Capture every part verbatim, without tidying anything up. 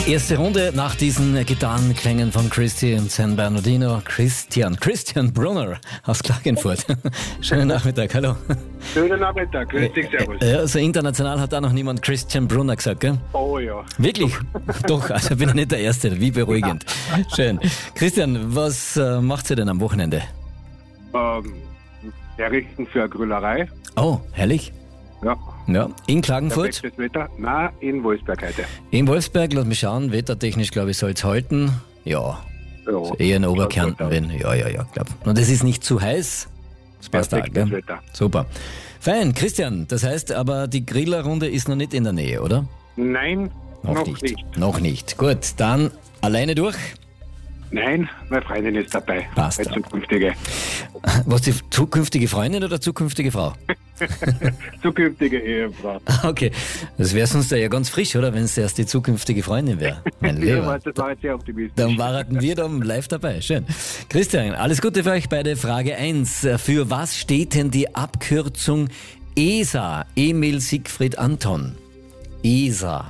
Erste Runde nach diesen Gitarrenklängen von Christy und San Bernardino. Christian, Christian Brunner aus Klagenfurt. Schönen Nachmittag, hallo. Schönen Nachmittag, grüß dich, servus. Ja, also international hat da noch niemand Christian Brunner gesagt, gell? Oh ja. Wirklich? Doch, also bin ich nicht der Erste, wie beruhigend. Schön. Christian, was äh, macht ihr denn am Wochenende? Ähm, herrichten für eine Grüllerei. Oh, herrlich. Ja. Ja, in Klagenfurt? Perfektes Wetter. Nein, in Wolfsberg heute. In Wolfsberg, lass mich schauen, wettertechnisch glaube ich soll es halten. Ja, Ja. so eher in Oberkärnten, wenn. Ja, ja, ja, glaub. Und es ist nicht zu heiß. Das passt auch, Perfektes gell? Wetter. Super. Fein, Christian, das heißt aber, die Grillerrunde ist noch nicht in der Nähe, oder? Nein, noch, nicht. Noch nicht. Gut, dann alleine durch. Nein, meine Freundin ist dabei. Passt Meine dann. zukünftige. Was, die zukünftige Freundin oder zukünftige Frau? zukünftige Ehefrau. Okay, das wäre sonst ja ganz frisch, oder? Wenn es erst die zukünftige Freundin wäre. Mein Ja, Lieber. war- das war jetzt sehr optimistisch. Dann waren wir dann live dabei. Schön. Christian, alles Gute für euch beide. Frage eins. Für was steht denn die Abkürzung E S A? Emil Siegfried Anton. E S A.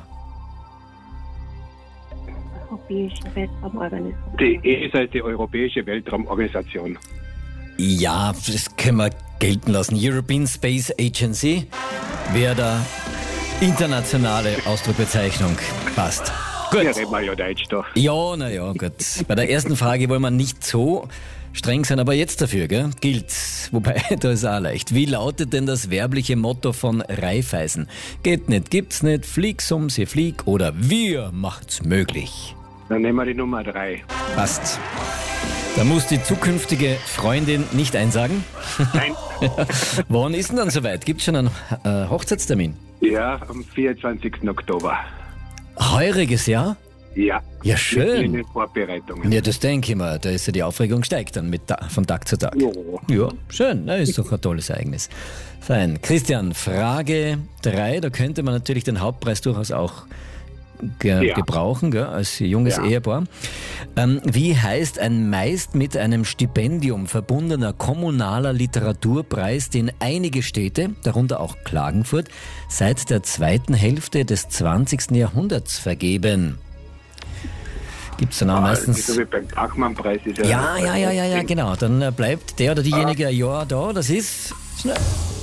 Europäische Weltraumorganisation. Die E S A ist die Europäische Weltraumorganisation. Ja, das können wir gelten lassen. European Space Agency wäre der internationale Ausdruckbezeichnung. Passt. Gut. Ja, reden wir ja Deutsch doch. Ja, naja, gut. Bei der ersten Frage wollen wir nicht so streng sein, aber jetzt dafür, gell? Gilt. Wobei, da ist auch leicht. Wie lautet denn das werbliche Motto von Raiffeisen? Geht nicht, gibt's nicht, flieg's um, sie flieg oder wir macht's möglich. Dann nehmen wir die Nummer drei. Passt. Da muss die zukünftige Freundin nicht einsagen. Nein. Wann ist denn dann soweit? Gibt's schon einen äh, Hochzeitstermin? Ja, am vierundzwanzigsten Oktober. Heuriges Jahr? Ja. Ja, Mitten in schön. den Vorbereitungen. Ja, das denke ich mir. Da ist ja die Aufregung steigt dann mit Ta- von Tag zu Tag. Ja. Ja, schön. Na, ist doch ein tolles Ereignis. Fein. Christian, Frage drei. Da könnte man natürlich den Hauptpreis durchaus auch ge Ja. gebrauchen, gell, als junges Ja. Ehepaar. Ähm, wie heißt ein meist mit einem Stipendium verbundener kommunaler Literaturpreis, den einige Städte, darunter auch Klagenfurt, seit der zweiten Hälfte des zwanzigsten Jahrhunderts vergeben? Gibt's dann auch meistens... So wie beim Bachmann-Preis ist Ja, ja, ja, ja, ja, genau. Dann äh, bleibt der oder diejenige ein Jahr da. Das ist schnell.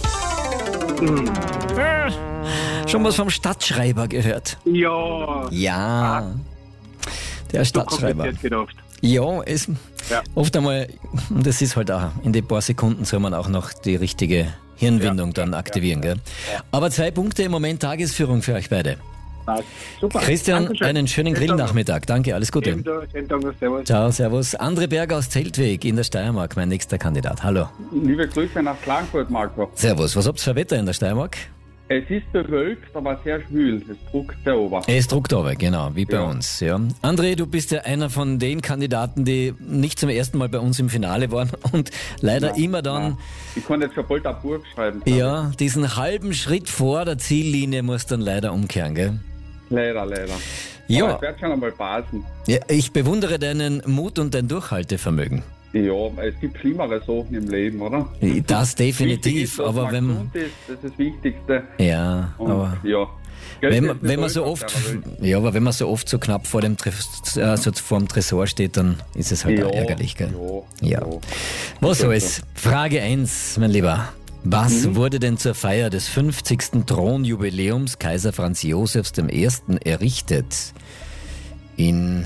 Äh, Schon was vom Stadtschreiber gehört. Ja. Ja, der So Stadtschreiber. kompliziert gedacht. Ja, ist Ja. oft einmal, und das ist halt auch, in den paar Sekunden soll man auch noch die richtige Hirnwindung Ja, dann ja, aktivieren, ja, gell? Aber zwei Punkte im Moment Tagesführung für euch beide. Passt. Super. Christian, Dankeschön. einen schönen Schönen Tag noch. Grillnachmittag. Danke, alles Gute. Ebenso. Schönen Tag noch. Servus. Ciao, servus. André Berger aus Zeltweg in der Steiermark, mein nächster Kandidat. Hallo. Liebe Grüße nach Klagenfurt, Marco. Servus, was habt's für Wetter in der Steiermark? Es ist bewölkt, aber sehr schwül. Es druckt sehr ober. Es druckt aber, genau, wie bei Ja. uns. Ja. André, du bist ja einer von den Kandidaten, die nicht zum ersten Mal bei uns im Finale waren und leider immer dann, Ich konnte jetzt schon bald ein Buch schreiben. ja, diesen halben Schritt vor der Ziellinie muss dann leider umkehren, gell? Leider, leider. Ja. Aber ich werde schon einmal passen. Ja, ich bewundere deinen Mut und dein Durchhaltevermögen. Ja, es gibt schlimmere Sachen im Leben, oder? Das Wichtig definitiv, ist, dass aber man wenn, gesund ist, das ist das Wichtigste. ja, Und aber ja. Geld wenn, ist man- wenn man so Betrug auf oft, der Welt. ja, aber wenn man so oft so knapp vor dem, Tres- äh, so vor dem Tresor steht, dann ist es halt auch ärgerlich, gell? Ja, Ja. Was soll's? Frage eins, mein Lieber. Was Mhm. wurde denn zur Feier des fünfzigsten Thronjubiläums Kaiser Franz Josefs der Ersten errichtet? In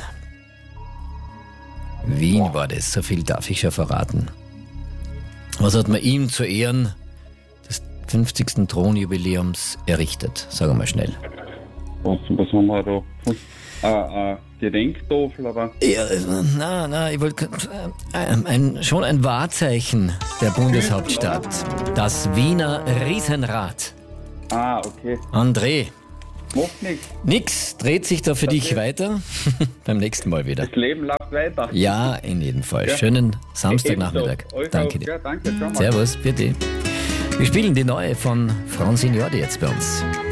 Wien war das, so viel darf ich schon verraten. Was hat man ihm zu Ehren des fünfzigsten Thronjubiläums errichtet? Sagen wir mal schnell. Was, was haben wir da? Äh, äh, Gedenktafel, aber Ja, na, na, ich wollte äh, ein, ein, schon ein Wahrzeichen der Bundeshauptstadt. Das Wiener Riesenrad. ah, okay. André, Macht nichts. nix, dreht sich da für dich Okay. weiter? Beim nächsten Mal wieder. Das Leben läuft weiter. Ja, in jedem Fall. Ja. Schönen Samstagnachmittag. Ebenso. Euch Danke auch. dir. Ja, danke. Ciao, Marco. Servus, bitte. Wir spielen die neue von Francine Jordi jetzt bei uns.